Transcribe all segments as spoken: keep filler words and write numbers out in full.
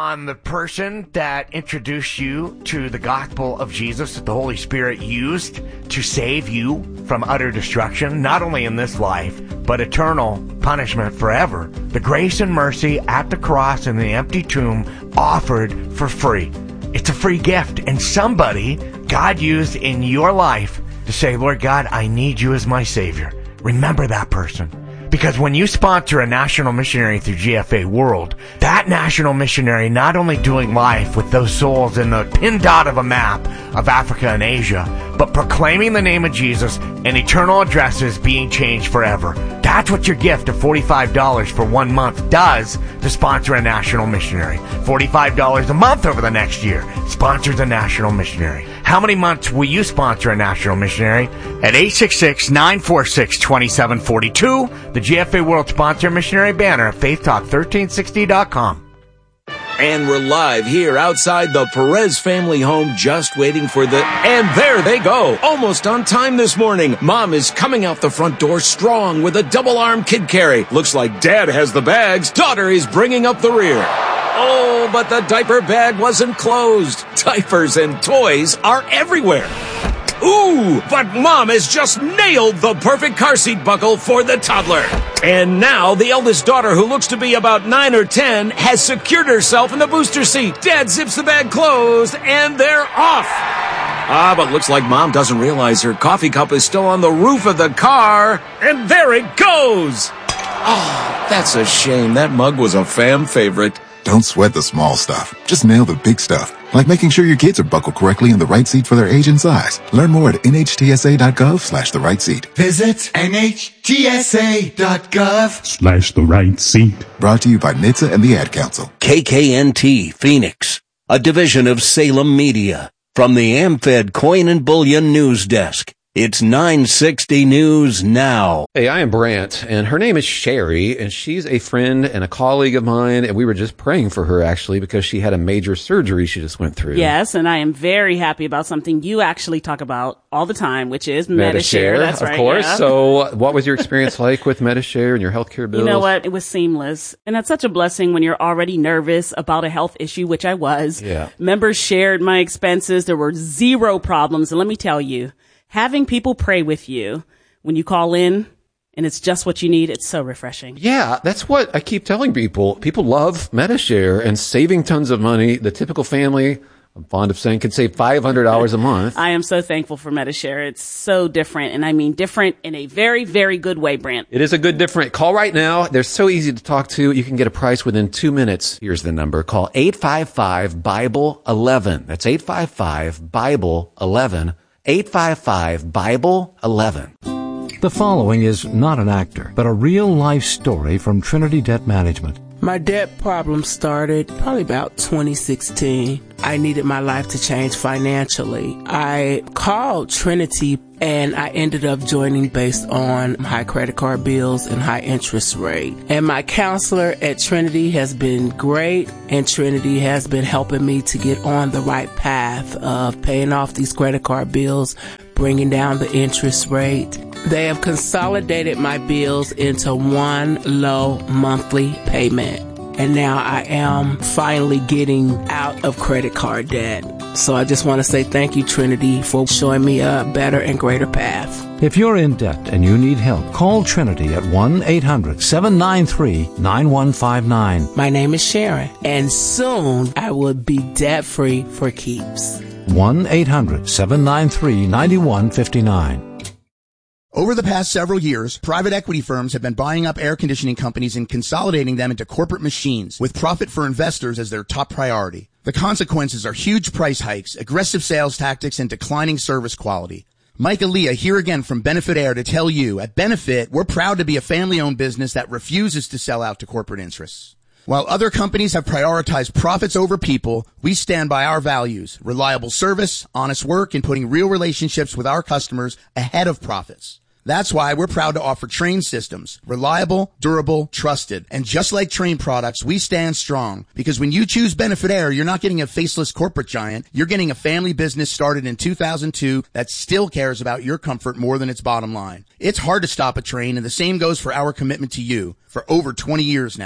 on the person that introduced you to the gospel of Jesus that the Holy Spirit used to save you from utter destruction, not only in this life, but eternal punishment forever. The grace and mercy at the cross and the empty tomb offered for free. It's a free gift, and somebody God used in your life to say, Lord God, I need you as my Savior. Remember that person. Because when you sponsor a national missionary through G F A World, that national missionary not only doing life with those souls in the pin dot of a map of Africa and Asia, but proclaiming the name of Jesus and eternal addresses being changed forever. That's what your gift of forty-five dollars for one month does to sponsor a national missionary. forty-five dollars a month over the next year sponsors a national missionary. How many months will you sponsor a national missionary? At eight six six, nine four six, two seven four two, the G F A World Sponsor Missionary banner at faith talk thirteen sixty dot com. And we're live here outside the Perez family home, just waiting for the... And there they go, almost on time this morning. Mom is coming out the front door strong with a double-arm kid carry. Looks like Dad has the bags. Daughter is bringing up the rear. Oh, but the diaper bag wasn't closed. Diapers and toys are everywhere. Ooh, but Mom has just nailed the perfect car seat buckle for the toddler. And now the eldest daughter, who looks to be about nine or ten, has secured herself in the booster seat. Dad zips the bag closed, and they're off. Ah, but looks like Mom doesn't realize her coffee cup is still on the roof of the car. And there it goes. Oh, that's a shame. That mug was a fam favorite. Don't sweat the small stuff. Just nail the big stuff. Like making sure your kids are buckled correctly in the right seat for their age and size. Learn more at nhtsa.gov slash the right seat. Visit nhtsa.gov slash the right seat. Brought to you by N H T S A and the Ad Council. K K N T Phoenix, a division of Salem Media. From the AmFed Coin and Bullion News Desk, it's nine sixty News Now. Hey, I am Brant, and her name is Sherry, and she's a friend and a colleague of mine, and we were just praying for her, actually, because she had a major surgery she just went through. Yes, and I am very happy about something you actually talk about all the time, which is Medi-Share. That's right. Of course. Yeah. So what was your experience like with Medi-Share and your healthcare bills? You know what? It was seamless. And that's such a blessing when you're already nervous about a health issue, which I was. Yeah. Members shared my expenses. There were zero problems. And let me tell you, having people pray with you when you call in and it's just what you need, it's so refreshing. Yeah, that's what I keep telling people. People love Medi-Share and saving tons of money. The typical family, I'm fond of saying, can save five hundred dollars a month. I am so thankful for Medi-Share. It's so different, and I mean different in a very, very good way, Brant. It is a good different. Call right now. They're so easy to talk to. You can get a price within two minutes. Here's the number. Call eight five five, Bible eleven. That's eight five five, Bible eleven. eight five five, Bible eleven. The following is not an actor, but a real-life story from Trinity Debt Management. My debt problem started probably about twenty sixteen. I needed my life to change financially. I called Trinity and I ended up joining based on high credit card bills and high interest rate. And my counselor at Trinity has been great, and Trinity has been helping me to get on the right path of paying off these credit card bills, bringing down the interest rate. They have consolidated my bills into one low monthly payment. And now I am finally getting out of credit card debt. So I just want to say thank you, Trinity, for showing me a better and greater path. If you're in debt and you need help, call Trinity at one eight hundred, seven nine three, nine one five nine. My name is Sharon, and soon I will be debt-free for keeps. one eight hundred, seven nine three, nine one five nine. Over the past several years, private equity firms have been buying up air conditioning companies and consolidating them into corporate machines, with profit for investors as their top priority. The consequences are huge price hikes, aggressive sales tactics, and declining service quality. Mike Aaliyah here again from Benefit Air to tell you, at Benefit, we're proud to be a family-owned business that refuses to sell out to corporate interests. While other companies have prioritized profits over people, we stand by our values: reliable service, honest work, and putting real relationships with our customers ahead of profits. That's why we're proud to offer Trane systems. Reliable, durable, trusted. And just like Trane products, we stand strong. Because when you choose Benefit Air, you're not getting a faceless corporate giant. You're getting a family business started in two thousand two that still cares about your comfort more than its bottom line. It's hard to stop a Trane, and the same goes for our commitment to you for over twenty years now.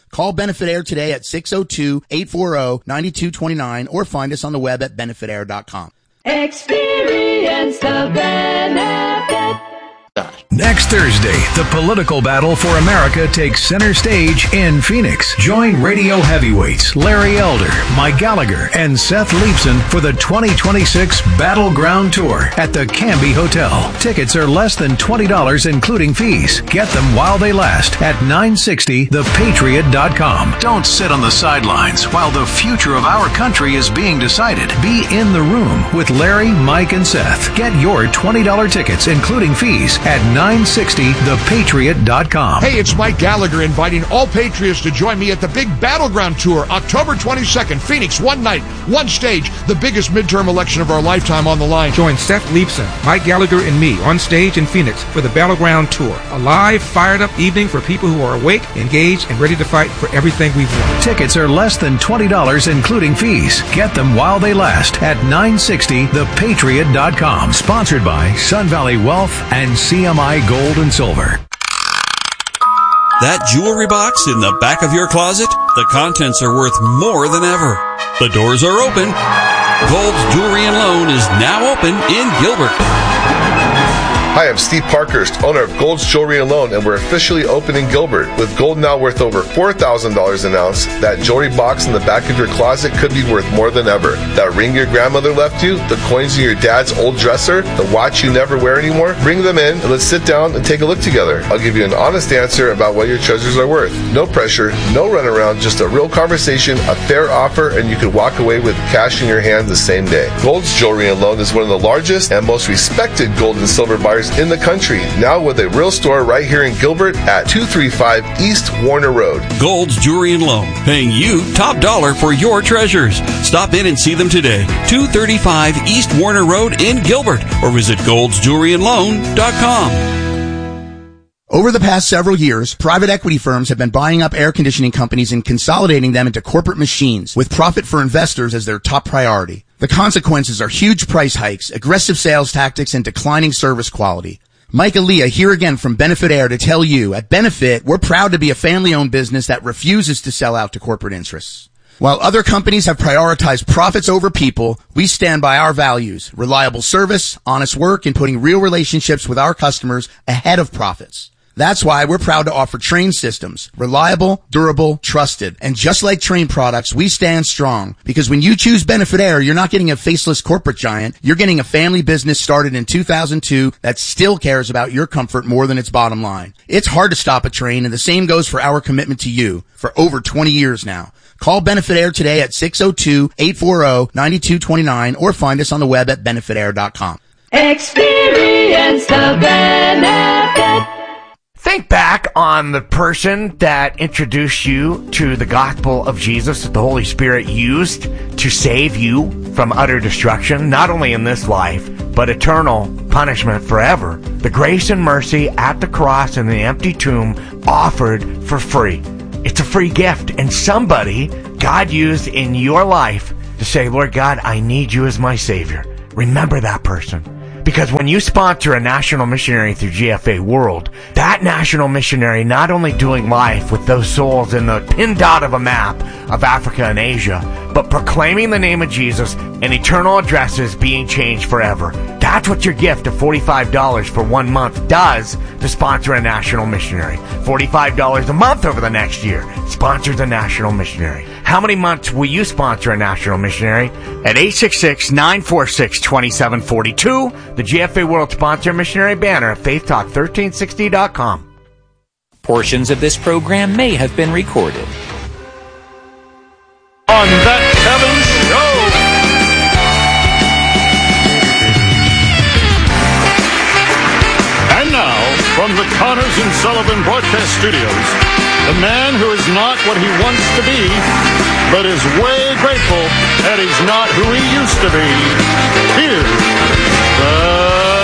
Call Benefit Air today at six oh two, eight four oh, nine two two nine or find us on the web at benefit air dot com. Experience the benefit. Next Thursday, the political battle for America takes center stage in Phoenix. Join radio heavyweights Larry Elder, Mike Gallagher, and Seth Leibson for the twenty twenty-six Battleground Tour at the Canby Hotel. Tickets are less than twenty dollars including fees. Get them while they last at nine sixty the patriot dot com. Don't sit on the sidelines while the future of our country is being decided. Be in the room with Larry, Mike, and Seth. Get your twenty dollars tickets including fees at nine sixty the patriot dot com. Hey, it's Mike Gallagher inviting all Patriots to join me at the big Battleground Tour, October twenty-second, Phoenix, one night, one stage, the biggest midterm election of our lifetime on the line. Join Seth Leibson, Mike Gallagher, and me on stage in Phoenix for the Battleground Tour, a live, fired-up evening for people who are awake, engaged, and ready to fight for everything we've won. Tickets are less than twenty dollars including fees. Get them while they last at nine sixty the patriot dot com. Sponsored by Sun Valley Wealth and C M I Gold and Silver. That jewelry box in the back of your closet? The contents are worth more than ever. The doors are open. Gold's Jewelry and Loan is now open in Gilbert. Hi, I'm Steve Parkhurst, owner of Gold's Jewelry and Loan, and we're officially open in Gilbert. With gold now worth over four thousand dollars an ounce, that jewelry box in the back of your closet could be worth more than ever. That ring your grandmother left you, the coins in your dad's old dresser, the watch you never wear anymore, bring them in and let's sit down and take a look together. I'll give you an honest answer about what your treasures are worth. No pressure, no runaround, just a real conversation, a fair offer, and you could walk away with cash in your hand the same day. Gold's Jewelry and Loan is one of the largest and most respected gold and silver buyers in the country, now with a real store right here in Gilbert at two thirty-five East Warner Road. Gold's Jewelry and Loan, paying you top dollar for your treasures. Stop in and see them today. two thirty-five East Warner Road in Gilbert, or visit golds jewelry and loan dot com. Over the past several years, private equity firms have been buying up air conditioning companies and consolidating them into corporate machines, with profit for investors as their top priority. The consequences are huge price hikes, aggressive sales tactics, and declining service quality. Mike Aaliyah here again from Benefit Air to tell you, at Benefit, we're proud to be a family-owned business that refuses to sell out to corporate interests. While other companies have prioritized profits over people, we stand by our values, reliable service, honest work, and putting real relationships with our customers ahead of profits. That's why we're proud to offer Trane systems. Reliable, durable, trusted. And just like Trane products, we stand strong. Because when you choose Benefit Air, you're not getting a faceless corporate giant. You're getting a family business started in two thousand two that still cares about your comfort more than its bottom line. It's hard to stop a Trane, and the same goes for our commitment to you for over twenty years now. Call Benefit Air today at six oh two, eight four oh, nine two two nine or find us on the web at benefit air dot com. Experience the benefit. Think back on the person that introduced you to the gospel of Jesus that the Holy Spirit used to save you from utter destruction, not only in this life, but eternal punishment forever. The grace and mercy at the cross and the empty tomb offered for free. It's a free gift, and somebody God used in your life to say, Lord God, I need you as my Savior. Remember that person. Because when you sponsor a national missionary through G F A World, that national missionary not only doing life with those souls in the pin dot of a map of Africa and Asia, but proclaiming the name of Jesus and eternal addresses being changed forever. That's what your gift of forty-five dollars for one month does to sponsor a national missionary. forty-five dollars a month over the next year sponsors a national missionary. How many months will you sponsor a national missionary? At eight six six, nine four six, two seven four two, the G F A World Sponsor Missionary banner at faith talk thirteen sixty dot com. Portions of this program may have been recorded. On That Kevin Show! And now, from the Connors and Sullivan Broadcast Studios, the man who is not what he wants to be, but is way grateful that he's not who he used to be. Here's the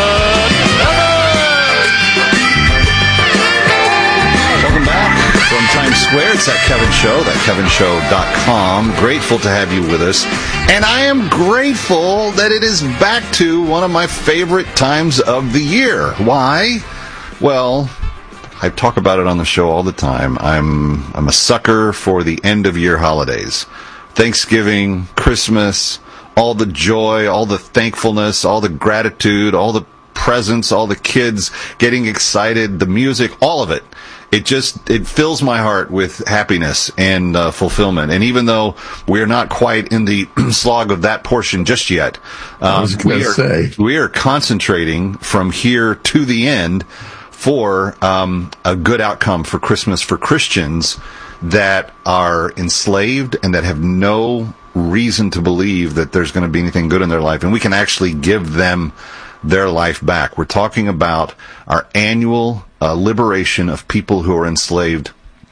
Welcome back from Times Square. It's That Kevin Show, that kevin show dot com. Grateful to have you with us. And I am grateful that it is back to one of my favorite times of the year. Why? Well, I talk about it on the show all the time. I'm I'm a sucker for the end of year holidays. Thanksgiving, Christmas, all the joy, all the thankfulness, all the gratitude, all the presents, all the kids getting excited, the music, all of it. It just, it fills my heart with happiness and uh, fulfillment. And even though we're not quite in the slog of that portion just yet, um, we, are, say. we are concentrating from here to the end for um, a good outcome for Christmas for Christians that are enslaved and that have no reason to believe that there's going to be anything good in their life. And we can actually give them their life back. We're talking about our annual uh, liberation of people who are enslaved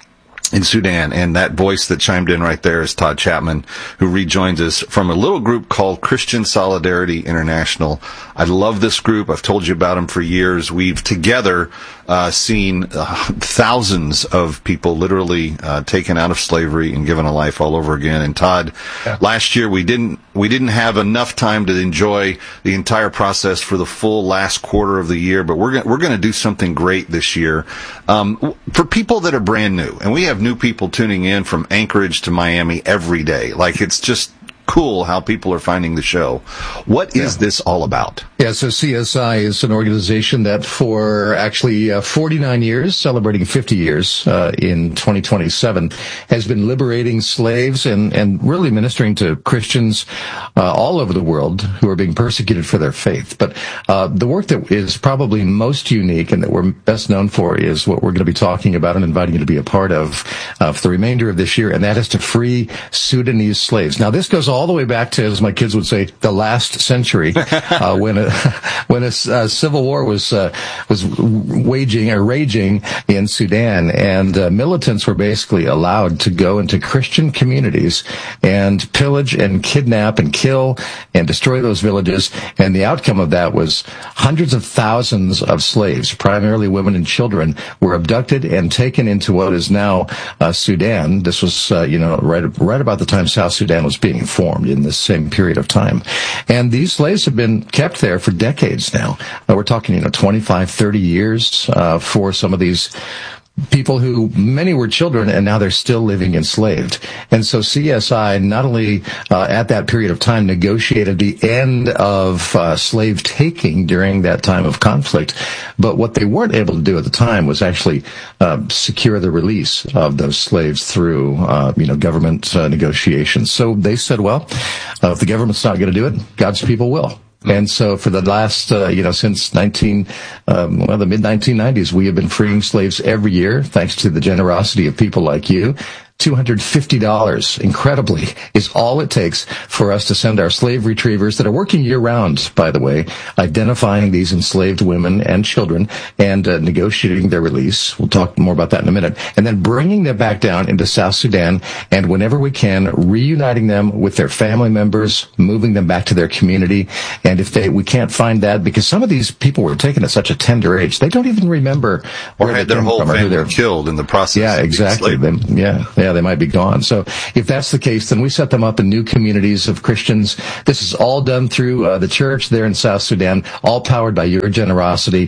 in Sudan. And that voice that chimed in right there is Todd Chapman, who rejoins us from a little group called Christian Solidarity International. I love this group. I've told you about them for years. We've together uh, seen uh, thousands of people literally uh, taken out of slavery and given a life all over again. And Todd, yeah. last year we didn't we didn't have enough time to enjoy the entire process for the full last quarter of the year, but we're gonna, we're going to do something great this year um, for people that are brand new. And we have new people tuning in from Anchorage to Miami every day. Like, it's just cool how people are finding the show. What is yeah. this all about? Yeah, so C S I is an organization that for actually uh, forty-nine years, celebrating fifty years uh, in twenty twenty-seven, has been liberating slaves and, and really ministering to Christians uh, all over the world who are being persecuted for their faith. But uh, the work that is probably most unique and that we're best known for is what we're going to be talking about and inviting you to be a part of uh, for the remainder of this year, and that is to free Sudanese slaves. Now, this goes all the way back to, as my kids would say, the last century, uh, when a, when a uh, civil war was uh, was waging or raging in Sudan, and uh, militants were basically allowed to go into Christian communities and pillage and kidnap and kill and destroy those villages. And the outcome of that was hundreds of thousands of slaves, primarily women and children, were abducted and taken into what is now uh, Sudan. This was, uh, you know, right right about the time South Sudan was being formed. In this same period of time. And these slaves have been kept there for decades now. Uh, we're talking, you know, twenty-five, thirty years uh, for some of these people who, many were children, and now they're still living enslaved. And so C S I not only uh, at that period of time negotiated the end of uh, slave taking during that time of conflict, but what they weren't able to do at the time was actually uh, secure the release of those slaves through uh, you know government uh, negotiations. So they said, well, uh, if the government's not going to do it, God's people will. And so for the last, uh, you know, since nineteen, um, well, the mid nineteen nineties, we have been freeing slaves every year, thanks to the generosity of people like you. two hundred fifty dollars, incredibly, is all it takes for us to send our slave retrievers that are working year-round, by the way, identifying these enslaved women and children and uh, negotiating their release. We'll talk more about that in a minute. And then bringing them back down into South Sudan, and whenever we can, reuniting them with their family members, moving them back to their community. And if they we can't find that, because some of these people were taken at such a tender age, they don't even remember or had their whole family killed in the process. Yeah, exactly. They, yeah, yeah. They might be gone. So if that's the case, then we set them up in new communities of Christians. This is all done through uh, the church there in South Sudan, all powered by your generosity.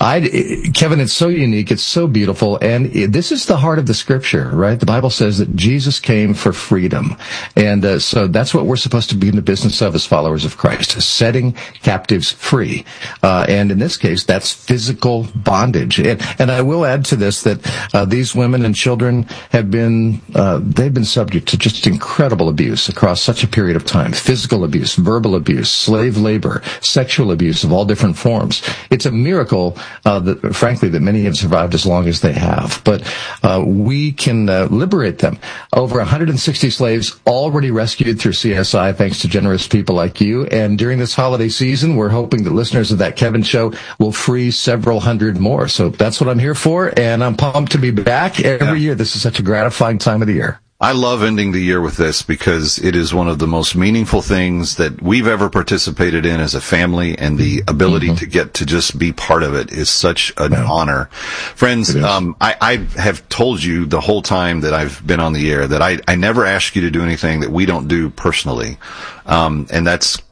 I, Kevin, it's so unique. It's so beautiful. And it, this is the heart of the scripture, right? The Bible says that Jesus came for freedom. And uh, so that's what we're supposed to be in the business of as followers of Christ, setting captives free. Uh, and in this case, that's physical bondage. And, and I will add to this that uh, these women and children have been uh, they've been subject to just incredible abuse across such a period of time. Physical abuse, verbal abuse, slave labor, sexual abuse of all different forms. It's a miracle, uh, that, frankly, that many have survived as long as they have. But uh, we can uh, liberate them. Over one hundred sixty slaves already rescued through C S I, thanks to generous people like you. And during this holiday season, we're hoping that listeners of That Kevin Show will free several hundred more. So that's what I'm here for, and I'm pumped to be back every yeah. year. This is such a gratifying time of the year. I love ending the year with this because it is one of the most meaningful things that we've ever participated in as a family, and the ability mm-hmm. to get to just be part of it is such an yeah. honor. Friends, um, I, I have told you the whole time that I've been on the air that I, I never ask you to do anything that we don't do personally. Um, and that's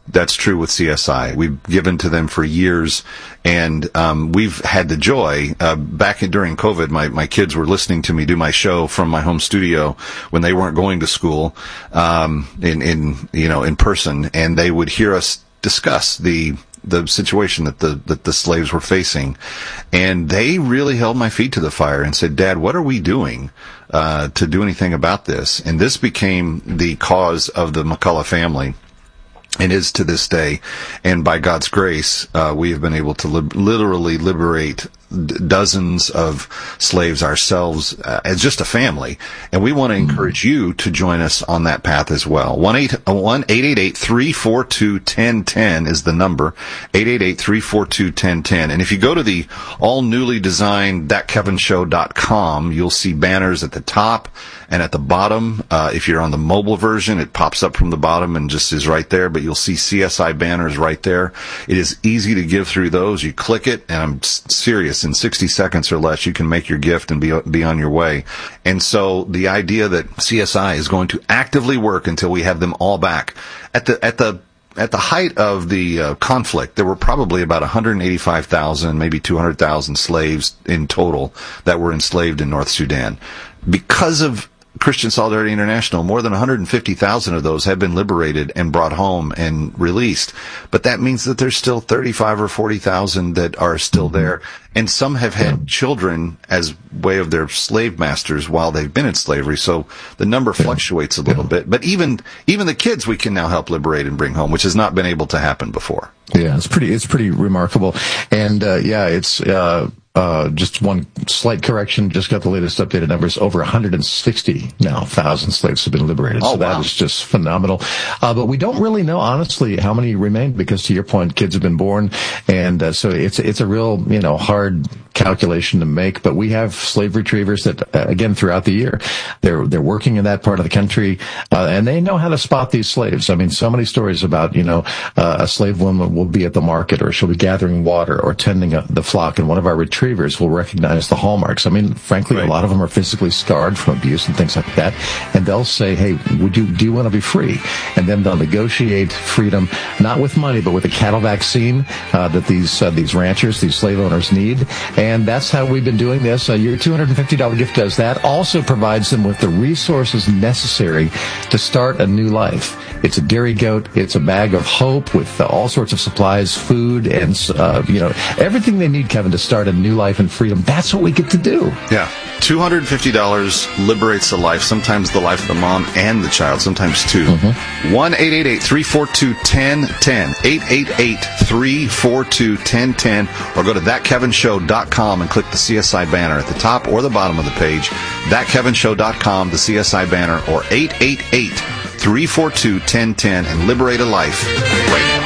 That's true with C S I. We've given to them for years, and um, we've had the joy. Uh, back in, during COVID, my, my kids were listening to me do my show from my home studio when they weren't going to school um, in, in you know in person, and they would hear us discuss the the situation that the that the slaves were facing, and they really held my feet to the fire and said, "Dad, what are we doing uh, to do anything about this?" And this became the cause of the McCullough family, and is to this day. And by God's grace, uh, we have been able to li- literally liberate d- dozens of slaves ourselves uh, as just a family. And we want to encourage you to join us on that path as well. one eight eight eight, three four two, one zero one zero is the number. eight eight eight, three four two, one zero one zero. And if you go to the all newly designed that kevin show dot com, you'll see banners at the top and at the bottom. Uh, if you're on the mobile version, it pops up from the bottom and just is right there, but you'll see C S I banners right there. It is easy to give through those. You click it, and I'm serious, in sixty seconds or less, you can make your gift and be, be on your way. And so the idea that C S I is going to actively work until we have them all back. At the, at the, At the height of the uh, conflict, there were probably about one hundred eighty-five thousand, maybe two hundred thousand slaves in total that were enslaved in North Sudan. Because of Christian Solidarity International, more than one hundred fifty thousand of those have been liberated and brought home and released. But that means that there's still thirty-five or forty thousand that are still there. And some have had children as way of their slave masters while they've been in slavery. So the number fluctuates a little bit. But even even the kids we can now help liberate and bring home, which has not been able to happen before. Yeah, it's pretty it's pretty remarkable. And uh, yeah, it's uh Uh, just one slight correction. Just got the latest updated numbers. Over one hundred sixty now thousand slaves have been liberated. Oh, so that wow. is just phenomenal. Uh, but we don't really know, honestly, how many remain, because to your point, kids have been born. And uh, so it's it's a real, you know, hard calculation to make. But we have slave retrievers that, uh, again, throughout the year, they're they're working in that part of the country, uh, and they know how to spot these slaves. I mean, so many stories about, you know, uh, a slave woman will be at the market, or she'll be gathering water or tending a, the flock, and one of our retrievers will recognize the hallmarks. I mean, frankly, right. A lot of them are physically scarred from abuse and things like that, and they'll say, "Hey, would you do you want to be free?" And then they'll negotiate freedom, not with money, but with a cattle vaccine uh, that these uh, these ranchers, these slave owners need. And that's how we've been doing this. Uh, your two hundred fifty dollars gift does that. Also provides them with the resources necessary to start a new life. It's a dairy goat. It's a bag of hope with uh, all sorts of supplies, food, and uh, you know everything they need, Kevin, to start a new life and freedom. That's what we get to do. Yeah. two hundred fifty dollars liberates the life, sometimes the life of the mom and the child, sometimes two. Mm-hmm. one eight eight eight, three four two, one zero one zero. eight eight eight, three four two, one zero one zero. Or go to that kevin show dot com and click the C S I banner at the top or the bottom of the page. that kevin show dot com, the C S I banner, or eight eight eight, three four two, one zero one zero, and liberate a life right now.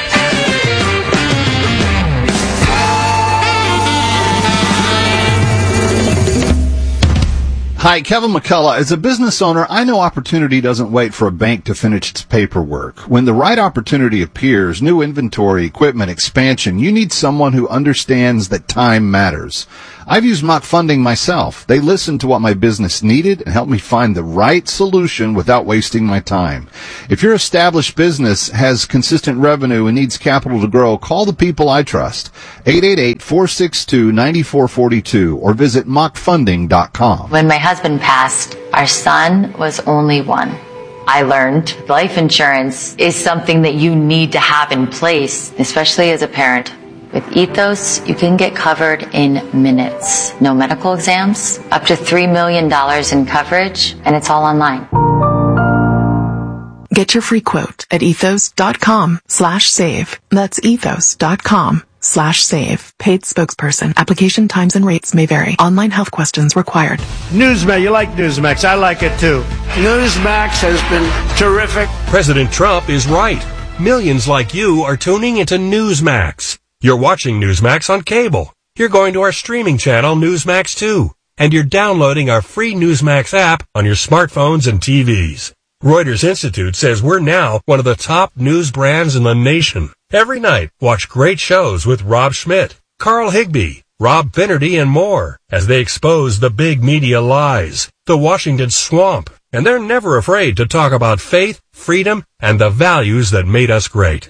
Hi, Kevin McCullough. As a business owner, I know opportunity doesn't wait for a bank to finish its paperwork. When the right opportunity appears, new inventory, equipment, expansion, you need someone who understands that time matters. I've used Mock Funding myself. They listened to what my business needed and helped me find the right solution without wasting my time. If your established business has consistent revenue and needs capital to grow, call the people I trust. eight eight eight, four six two, nine four four two or visit mock funding dot com. When my husband passed, our son was only one. I learned life insurance is something that you need to have in place, especially as a parent. With Ethos, you can get covered in minutes. No medical exams, up to three million dollars in coverage, and it's all online. Get your free quote at ethos.com slash save. That's ethos.com slash save. Paid spokesperson. Application times and rates may vary. Online health questions required. Newsmax, you like Newsmax. I like it too. Newsmax has been terrific. President Trump is right. Millions like you are tuning into Newsmax. You're watching Newsmax on cable. You're going to our streaming channel, Newsmax two. And you're downloading our free Newsmax app on your smartphones and T Vs. Reuters Institute says we're now one of the top news brands in the nation. Every night, watch great shows with Rob Schmidt, Carl Higbie, Rob Finnerty, and more as they expose the big media lies, the Washington swamp, and they're never afraid to talk about faith, freedom, and the values that made us great.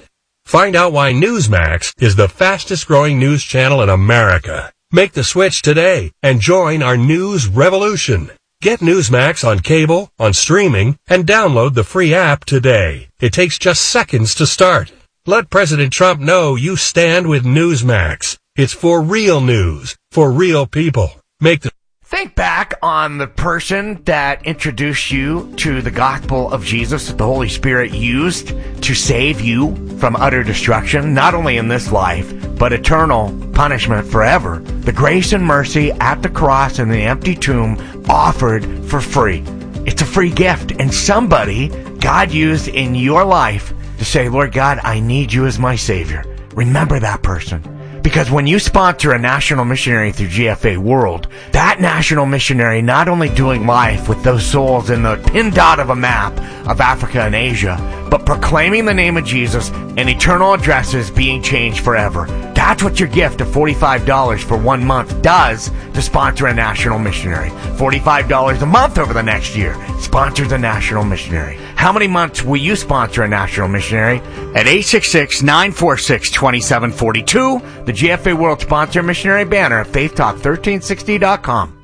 Find out why Newsmax is the fastest growing news channel in America. Make the switch today and join our news revolution. Get Newsmax on cable, on streaming, and download the free app today. It takes just seconds to start. Let President Trump know you stand with Newsmax. It's for real news, for real people. Make the Think back on the person that introduced you to the gospel of Jesus that the Holy Spirit used to save you from utter destruction, not only in this life, but eternal punishment forever. The grace and mercy at the cross and the empty tomb offered for free. It's a free gift, and somebody God used in your life to say, Lord God, I need you as my Savior. Remember that person. Because when you sponsor a national missionary through G F A World, that national missionary not only doing life with those souls in the pin dot of a map of Africa and Asia, but proclaiming the name of Jesus and eternal addresses being changed forever. That's what your gift of forty-five dollars for one month does to sponsor a national missionary. forty-five dollars a month over the next year sponsors a national missionary. How many months will you sponsor a national missionary? At eight six six, nine four six, two seven four two, the G F A World Sponsor Missionary banner at faith talk thirteen sixty dot com.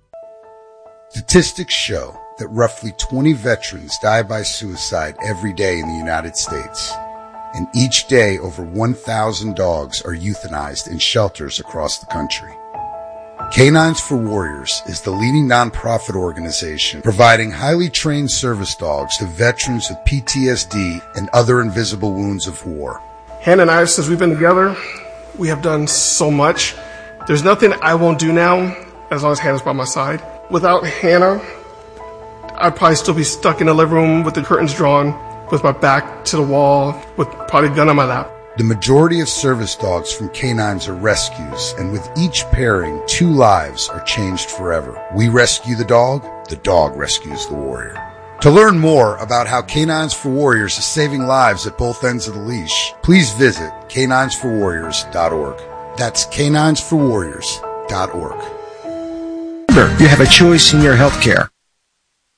Statistics show that roughly twenty veterans die by suicide every day in the United States. And each day, over one thousand dogs are euthanized in shelters across the country. Canines for Warriors is the leading nonprofit organization providing highly trained service dogs to veterans with P T S D and other invisible wounds of war. Hannah and I, since we've been together, we have done so much. There's nothing I won't do now as long as Hannah's by my side. Without Hannah, I'd probably still be stuck in the living room with the curtains drawn, with my back to the wall, with probably a gun on my lap. The majority of service dogs from canines are rescues, and with each pairing, two lives are changed forever. We rescue the dog, the dog rescues the warrior. To learn more about how Canines for Warriors is saving lives at both ends of the leash, please visit canines for warriors dot org. That's canines for warriors dot org. You have a choice in your health care.